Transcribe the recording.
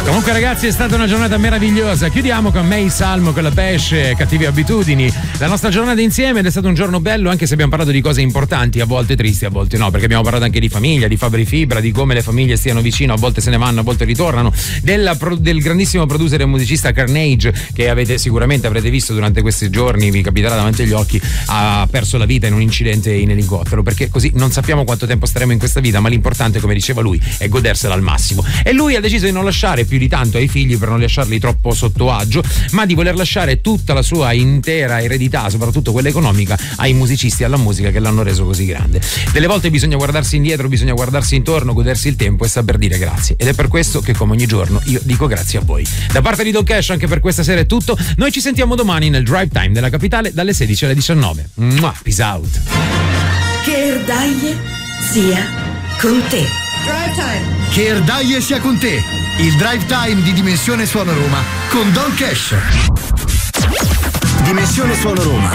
Comunque ragazzi, è stata una giornata meravigliosa. Chiudiamo con May Salmo, con la Pesce, Cattive Abitudini. La nostra giornata insieme, ed è stato un giorno bello, anche se abbiamo parlato di cose importanti, a volte tristi, a volte no, perché abbiamo parlato anche di famiglia, di Fabri Fibra, di come le famiglie stiano vicino, a volte se ne vanno, a volte ritornano, del grandissimo producer e musicista Carnage, che avrete visto durante questi giorni, vi capiterà davanti agli occhi, ha perso la vita in un incidente in elicottero, perché così non sappiamo quanto tempo staremo in questa vita, ma l'importante, come diceva lui, è godersela al massimo. E lui ha deciso di non lasciare più di tanto ai figli, per non lasciarli troppo sotto agio, ma di voler lasciare tutta la sua intera eredità, soprattutto quella economica, ai musicisti e alla musica che l'hanno reso così grande. Delle volte bisogna guardarsi indietro, bisogna guardarsi intorno, godersi il tempo e saper dire grazie, ed è per questo che come ogni giorno io dico grazie a voi. Da parte di Don Cash anche per questa sera è tutto. Noi ci sentiamo domani nel Drive Time della Capitale dalle 16 alle 19. Peace out. Che Erdaie sia con te. Drive Time. Che Erdaie sia con te. Il Drive Time di Dimensione Suono Roma con Don Cash. Dimensione Suono Roma.